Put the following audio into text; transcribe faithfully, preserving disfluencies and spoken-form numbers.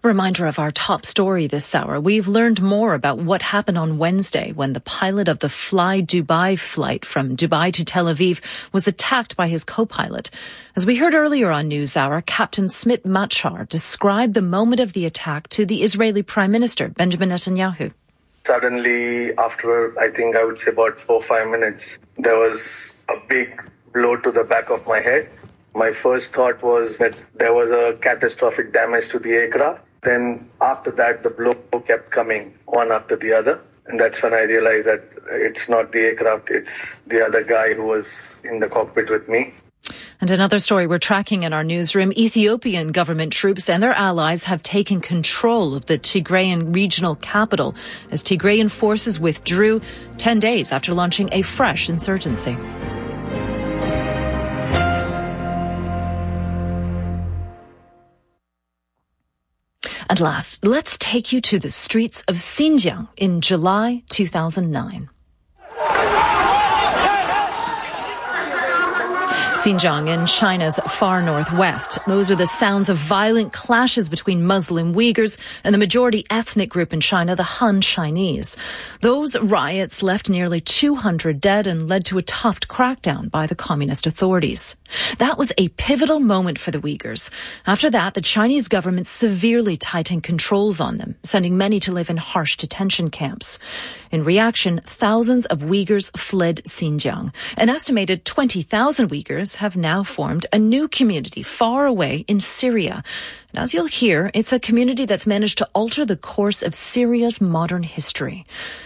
Reminder of our top story this hour. We've learned more about what happened on Wednesday when the pilot of the Fly Dubai flight from Dubai to Tel Aviv was attacked by his co-pilot. As we heard earlier on NewsHour, Captain Smit Machar described the moment of the attack to the Israeli Prime Minister, Benjamin Netanyahu. Suddenly, after I think I would say about four or five minutes, there was a big blow to the back of my head. My first thought was that there was a catastrophic damage to the aircraft. Then after that, the blow kept coming one after the other. And that's when I realized that it's not the aircraft, it's the other guy who was in the cockpit with me. And another story we're tracking in our newsroom, Ethiopian government troops and their allies have taken control of the Tigrayan regional capital as Tigrayan forces withdrew ten days after launching a fresh insurgency. And last, let's take you to the streets of Xinjiang in July two thousand nine. Xinjiang in China's far northwest. Those are the sounds of violent clashes between Muslim Uyghurs and the majority ethnic group in China, the Han Chinese. Those riots left nearly two hundred dead and led to a tough crackdown by the communist authorities. That was a pivotal moment for the Uyghurs. After that, the Chinese government severely tightened controls on them, sending many to live in harsh detention camps. In reaction, thousands of Uyghurs fled Xinjiang. An estimated twenty thousand Uyghurs have now formed a new community far away in Syria. And as you'll hear, it's a community that's managed to alter the course of Syria's modern history.